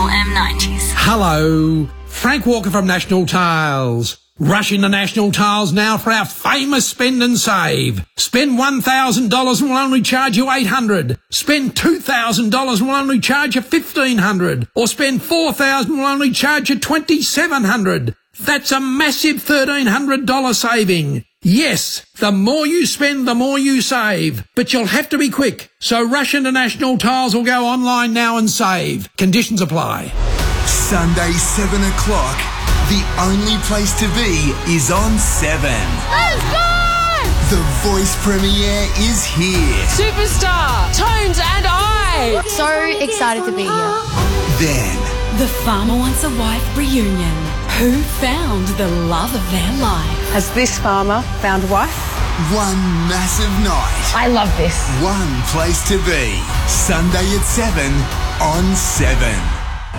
M90s. Hello, Frank Walker from National Tiles. Rush into National Tiles now for our famous spend and save. Spend $1,000 and we'll only charge you $800. Spend $2,000 and we'll only charge you $1,500. Or spend $4,000 and we'll only charge you $2,700. That's a massive $1,300 saving. Yes, the more you spend, the more you save. But you'll have to be quick. So rush into National Tiles or go online now and save. Conditions apply. Sunday, 7 o'clock. The only place to be is on 7. Let's go! The Voice premiere is here. Superstar, Tones and I. So excited to be here. Then, The Farmer Wants a Wife reunion. Who found the love of their life? Has this farmer found a wife? one massive night. I love this. One place to be. Sunday at 7 on 7.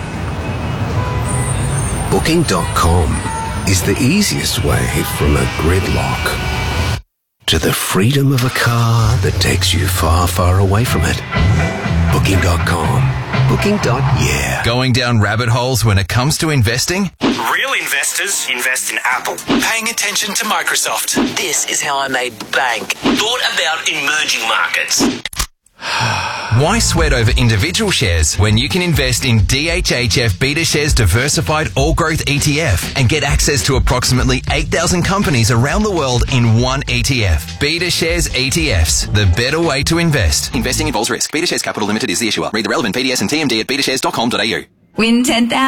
Booking.com is the easiest way from a gridlock to the freedom of a car that takes you far, far away from it. Booking.com. Booking.yeah. Going down rabbit holes when it comes to investing? Real investors invest in Apple. Paying attention to Microsoft. This is how I made bank. Thought about emerging markets. Why sweat over individual shares when you can invest in DHHF BetaShares Diversified All Growth ETF and get access to approximately 8,000 companies around the world in one ETF? BetaShares ETFs, the better way to invest. Investing involves risk. BetaShares Capital Limited is the issuer. Read the relevant PDS and TMD at betashares.com.au. Win 10,000.